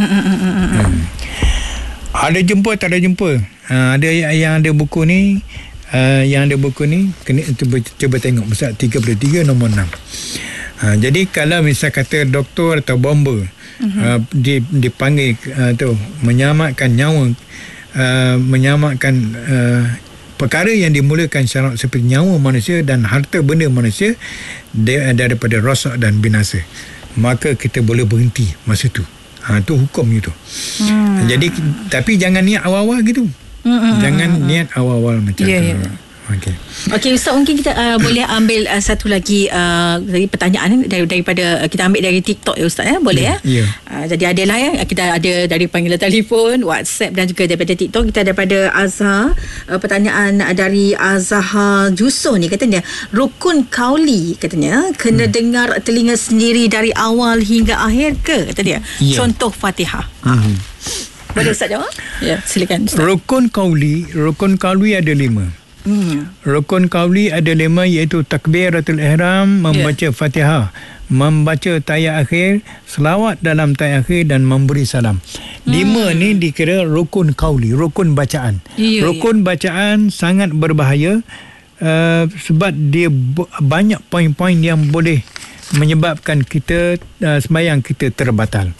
Ada jumpa tak ada jumpa. Ada yang ada buku ni, kena cuba tengok Musab 33 nombor 6. Jadi kalau misal kata doktor atau bomba dipanggil tu menyelamatkan nyawa, menyelamatkan perkara yang dimulakan syarat seperti nyawa manusia dan harta benda manusia daripada rosak dan binasa, maka kita boleh berhenti masa tu. Tu hukum itu. Jadi tapi jangan niat awal-awal gitu. Jangan niat awal-awal macam tu. Okey, Ustaz, mungkin kita boleh ambil satu lagi dari pertanyaan daripada kita ambil dari TikTok ya Ustaz ya, boleh ya? Jadi adalah ya, kita ada dari panggilan telefon, WhatsApp dan juga daripada TikTok. Kita daripada Azhar, pertanyaan dari Azhar Juso ni, katanya rukun kauli katanya kena dengar telinga sendiri dari awal hingga akhir ke, kata dia. Contoh Fatihah. Boleh Ustaz jawab? Ya, silakan Ustaz. Rukun kauli ada 5. Rukun kauli ada 5, iaitu takbiratul ihram, membaca Fatihah, membaca tayat akhir, selawat dalam tayat akhir dan memberi salam. 5 ni dikira rukun kauli, rukun bacaan. Rukun bacaan sangat berbahaya sebab dia banyak poin-poin yang boleh menyebabkan kita sembahyang kita terbatal.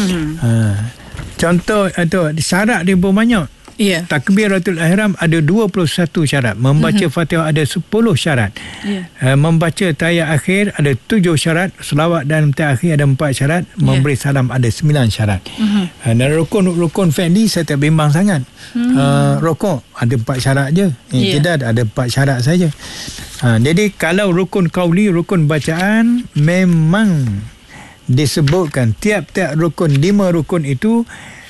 Contoh syarat dia pun banyak. Takbiratul ihram ada 21 syarat, membaca Fatihah ada 10 syarat, membaca tayat akhir ada 7 syarat, selawat dalam tayat akhir ada 4 syarat, memberi salam ada 9 syarat. Dan rukun fi'li saya tak bimbang sangat. Rukuk ada 4 syarat je, tidak ada 4 syarat saja. Jadi kalau rukun kauli, rukun bacaan, memang disebutkan tiap-tiap rukun, 5 rukun itu.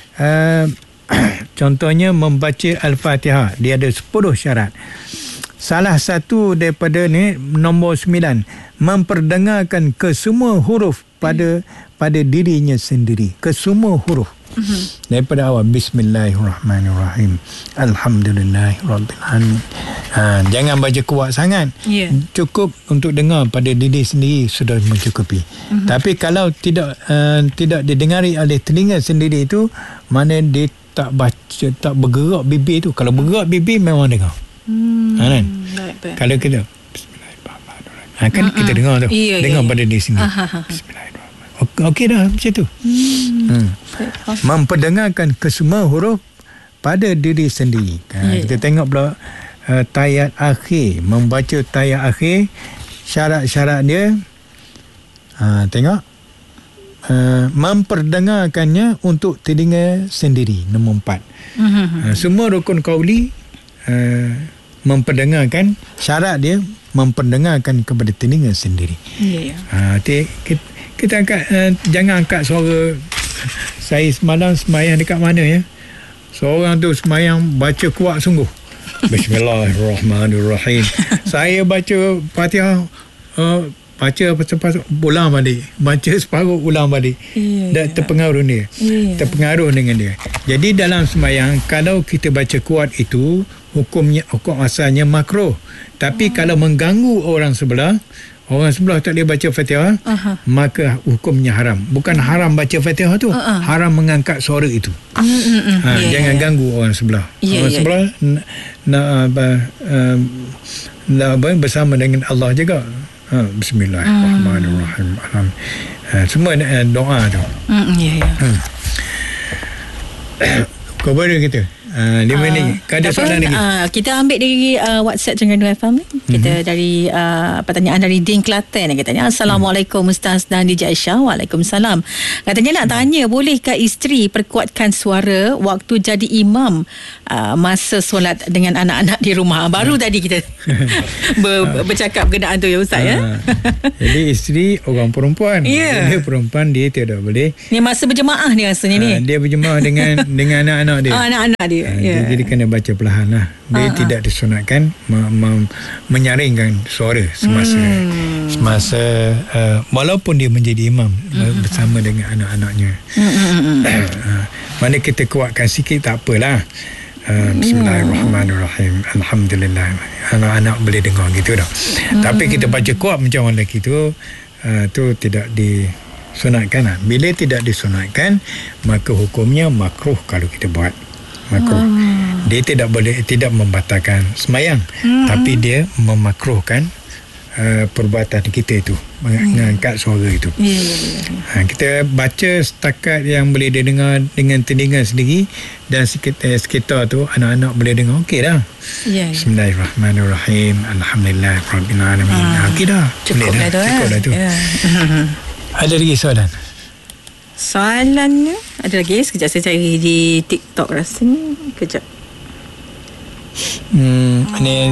Contohnya membaca Al-Fatihah, dia ada 10 syarat. Salah satu daripada ni nombor 9, memperdengarkan kesemua huruf pada dirinya sendiri, kesemua huruf. Daripada awal, Bismillahirrahmanirrahim, Alhamdulillahirabbil alamin. Jangan baca kuat sangat. Cukup untuk dengar pada diri sendiri sudah mencukupi. Tapi kalau tidak didengari oleh telinga sendiri itu, mana dia tak baca, tak bergerak bibir tu. Kalau bergerak bibir memang dengar. Kan? Kalau kita Bismillahirrahmanirrahim, kan kita dengar tu. Dengar pada diri sendiri. Bismillahirrahmanirrahim. Okey dah macam tu. Memperdengarkan kesemua huruf pada diri sendiri. Kita tengok pula tayat akhir, membaca tayat akhir, syarat-syarat dia. Tengok, memperdengarkannya untuk telinga sendiri, nombor 4. Semua rukun kauli memperdengarkan, syarat dia memperdengarkan kepada telinga sendiri. Kita angkat, jangan angkat suara. Saya semalam sembahyang dekat mana ya, seorang tu sembahyang baca kuat sungguh. Bismillahirrahmanirrahim. Saya baca Fatihah, baca separuh ulang balik, baca separuh ulang balik. Dan terpengaruh dia, terpengaruh dengan dia. Jadi dalam sembahyang, kalau kita baca kuat itu, hukum asalnya makruh. Tapi kalau mengganggu orang sebelah tak boleh baca Fatihah, maka hukumnya haram. Bukan haram baca Fatihah tu, haram mengangkat suara itu. Jangan ganggu orang sebelah. Orang sebelah nak bersama dengan Allah juga. Bismillahirrahmanirrahim. Semua doa tu. Kau boleh kita 5 minit. Ada soalan lagi? Kita ambil dari WhatsApp Terengganu FM. Kita dari pertanyaan dari Din Klaten. Katanya, Assalamualaikum Ustaz dan DJ Aisyah. Waalaikumsalam. Katanya nak tanya, bolehkah isteri perkuatkan suara waktu jadi imam masa solat dengan anak-anak di rumah? Baru tadi kita bercakap berkenaan tu ya Ustaz ya. Jadi isteri orang perempuan. Dia perempuan, dia tidak boleh. Ni masa berjemaah ni rasanya ni. Dia berjemaah dengan anak-anak dia. Anak-anak dia. Jadi kena baca perlahan lah. Dia tidak disunatkan menyaringkan suara semasa Semasa walaupun dia menjadi imam bersama dengan anak-anaknya. Mana kita kuatkan sikit tak apalah. Bismillahirrahmanirrahim. Alhamdulillah. Anak-anak boleh dengar gitu dah. Tapi kita baca kuat macam orang lelaki tu tidak disunatkan. Bila tidak disunatkan, maka hukumnya makruh kalau kita buat. Makruh. Dia tidak membatalkan sembahyang, tapi dia memakruhkan perbuatan kita itu, mengangkat suara itu. Kita baca setakat yang boleh dia dengar dengan telinga sendiri, dan sekitar tu anak-anak boleh dengar, okey dah. Bismillahirrahmanirrahim. Alhamdulillah rabbil alamin. Okey dah. Cukup dah tu. Ada lagi soalan? Soalannya ada lagi. Sekejap saya cari di TikTok rasanya. Kejap. Ni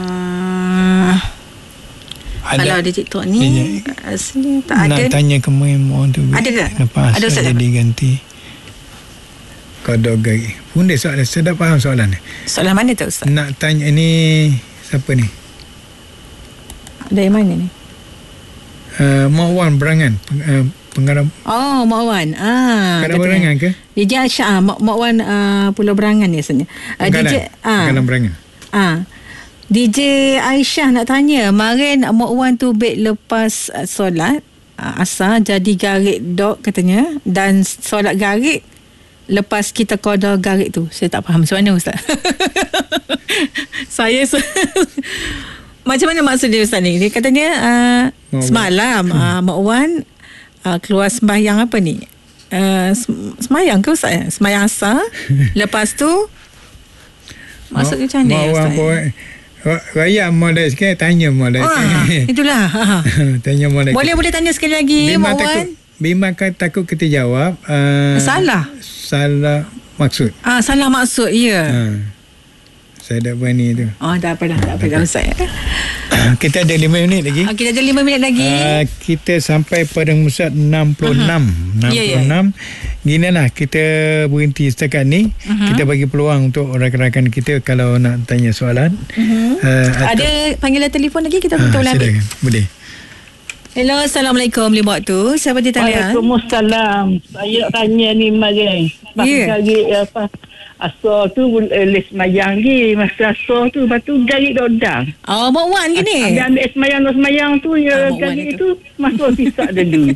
kalau di TikTok ni rasanya tak ada. Nak tanya ke orang tu. Ada ke? Lepas ada jadi ganti qada gari. Bunda soalan, saya dah faham soalan ni. Soalan mana tu Ustaz? Nak tanya ni siapa ni? Dari mana ni? Mak Wan Berangan, pengarah. Oh, Mak Wan. Pengarah Berangan ke? DJ Aisyah, Mak Wan Pulau Berangan ni asalnya. DJ Pengarah Berangan. DJ Aisyah nak tanya, kemarin Mak Wan tu baik lepas solat asar jadi garik dok katanya, dan solat garik lepas kita qada garik tu. Saya tak faham macam mana Ustaz. Saya macam mana maksud dia Ustaz ni? Dia katanya semalam Mak Wan keluar sembahyang apa ni? Sembahyang ke Ustaz? Sembahyang asar. Lepas tu maksudnya macam mana Ustaz? Raya molek sikit, tanya molek. Itulah. Tanya molek. Boleh tanya sekali lagi Mak Wan. Bimbang takut kita jawab salah maksud. Salah maksud, ya. Saya dah berani tu. Tak apa Ustaz. Kita ada 5 minit lagi. Kita ada 5 minit lagi. Kita sampai pada musyad 66. 66. Ginilah, kita berhenti setakat ni. Kita bagi peluang untuk rakan-rakan kita kalau nak tanya soalan. Ada panggilan telefon lagi, kita boleh ambil. Boleh. Hello, Assalamualaikum Lim Waktu. Siapa di talian? Waalaikumsalam. Saya tanya ni Magai. Garik apa? Asar tu boleh semayang lagi. Masa asar tu, lepas tu garik dodang. Mak Wan ke ni? Ambil semayang tu, garik itu masuk pisak dulu.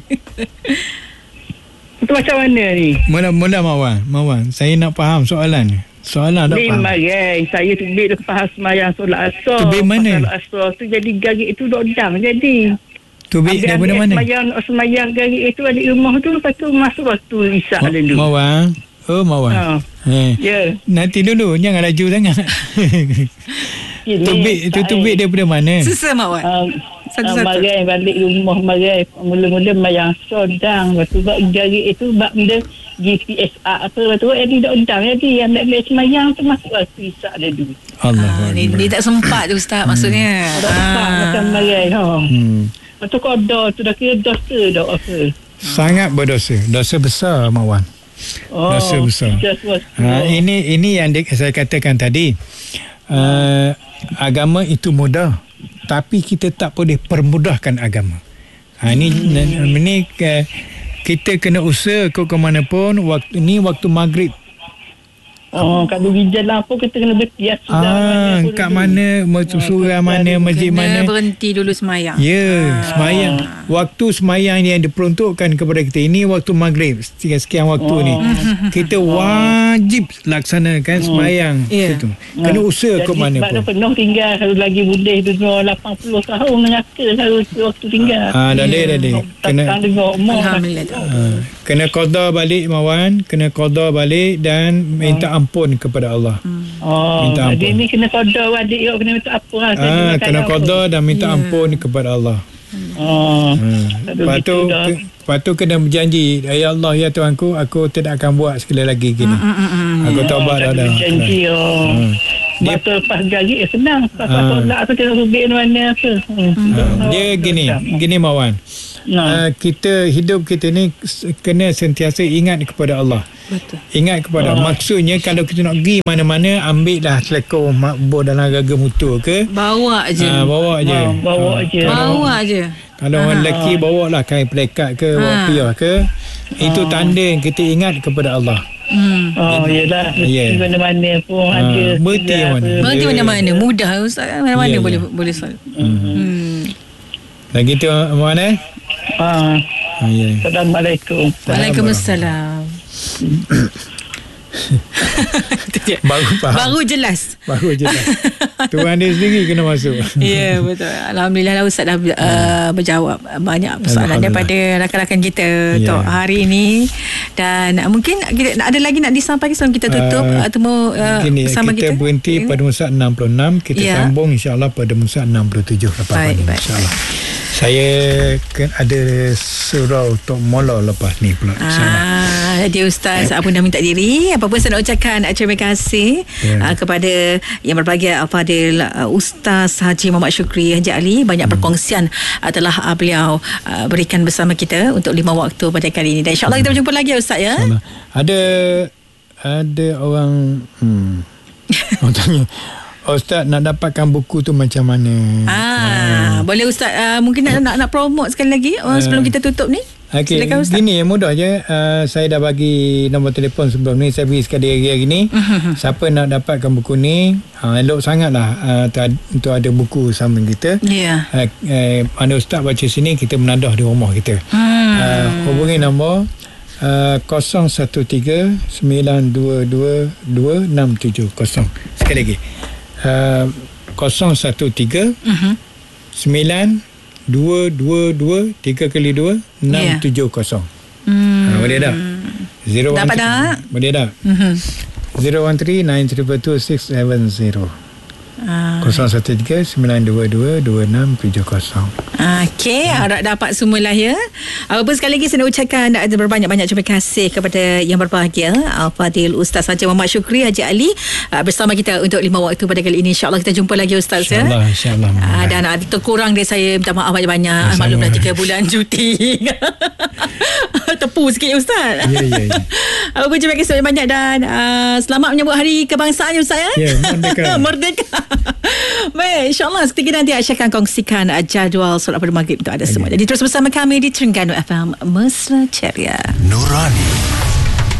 Itu macam mana ni? Mula Mak Wan. Saya nak faham soalan. Soalan tak faham. Magai. Saya tu lepas semayang solat asar. Tubik mana? Solat asar tu jadi garik itu dodang. Jadi tubik daripada mana? Semayang garik itu adik rumah tu, lepas tu masuk waktu isyak dulu. Mawar. Mawar. Ya. Nanti dulu, jangan laju sangat. Tubik daripada mana? Susah Mawar. Satu-satu. Marai balik rumah Marai. Mula-mula mayang sodang. Lepas tu garik itu bak benda GPS apa. Lepas tu jadi dodang. Jadi ambil semayang tu masuk waktu isyak dulu. Allah. Dia tak sempat tu Ustaz maksudnya. Sempat macam Marai. Lepas tu qada tu dah kira dosa dah apa? Sangat berdosa. Dosa besar Mak Wan. Dosa besar. Ini yang saya katakan tadi. Agama itu mudah, tapi kita tak boleh permudahkan agama. Ini kita kena usaha ke mana pun. Waktu maghrib. Kalau hujan lampu kita kena bertias kat mana, surah mana, masjid mana. Kena berhenti dulu semayang. Semayang. Waktu semayang yang diperuntukkan kepada kita. Ini waktu maghrib. Sekian waktu ni. Kita wajib laksanakan semayang. Itu. Kena usaha ke mana pun. Jadi penuh tinggal. Kalau lagi boleh dengar 80 tahun menyaka kalau waktu tinggal. Dah boleh. Alhamdulillah. Kena qada balik Mawan. Kena qada balik dan minta ampun kepada Allah. Minta ampun. Jadi ni kena qada adik kena minta apa? Kena qada dan minta ampun kepada Allah. Lepas tu kena berjanji, ya Allah ya Tuhanku, aku tidak akan buat sekali lagi gini. Aku taubat dah. Berjanji. Betul pas gaji senang. Pas solat tu kena rubik mana apa. Dia gini Mawan. kita hidup kita ni kena sentiasa ingat kepada Allah. Betul. Ingat kepada maksudnya kalau kita nak pergi mana-mana, ambil dah selekor makbul dalam gaga motor ke, bawa je. Bawa je. Kalau orang lelaki bawa lah kain pelekat ke, bawa piyah ke. Itu tanda yang kita ingat kepada Allah. Yelah. Berhenti mana-mana pun ada. Berhenti mana-mana. Mudah Ustaz. Mana-mana boleh solat. Dan kita mana? Assalamualaikum. Waalaikumsalam. Baru jelas. Tuan dia sendiri kena masuk. Ya, betul. Alhamdulillah lah Ustaz dah berjawab banyak persoalan daripada rakan-rakan kita untuk hari ini. Dan mungkin ada lagi nak disampaikan sebelum kita tutup bersama kita. Kita berhenti pada musa 66. Kita sambung insyaAllah pada musa 67. Baik. InsyaAllah. Saya ada surau untuk mola lepas ni pula. Jadi Ustaz apa dah minta diri. Apa pun saya nak ucapkan terima kasih kepada yang berbahagia Al-Fadil Ustaz Haji Muhammad Syukri Haji Ali. Banyak perkongsian telah beliau berikan bersama kita untuk 5 waktu pada kali ini. Dan insyaAllah kita berjumpa lagi Ustaz ya. Ada orang tanya, Ustaz nak dapatkan buku tu macam mana? Boleh Ustaz mungkin nak promote sekali lagi sebelum kita tutup ni. Silakan Ustaz. Gini mudah je. Saya dah bagi nombor telefon sebelum ni. Saya bagi sekali hari ni. Siapa nak dapatkan buku ni, elok sangatlah untuk ada buku sama kita. Mana Ustaz baca sini, kita menadah di rumah kita. Hubungi nombor 013-922-2670. Sekali lagi 013-922-3 kali 2 670. Boleh tak? Dapat tak? Boleh tak? 013-922-670. 013-922-2670. Okey, harap dapat semualah ya. Apa sekali lagi saya nak ucapkan berbanyak-banyak terima kasih kepada yang berbahagia Al-Fadil Ustaz Haji Muhammad Syukri Haji Ali bersama kita untuk 5 waktu pada kali ini. InsyaAllah kita jumpa lagi Ustaz InsyaAllah. Dan ada terkurang dia, saya minta maaf banyak-banyak. Maklumlah 3 bulan cuti. Tepu sikit Ustaz. Ya. Apa pun terima kasih banyak dan selamat menyambut hari kebangsaan Ustaz ya. Merdeka. Baik, insyaAllah seketika nanti Aisyah akan kongsikan jadual solat pada maghrib untuk ada semua. Jadi terus bersama kami di Terengganu FM Mesra Ceria. Nurani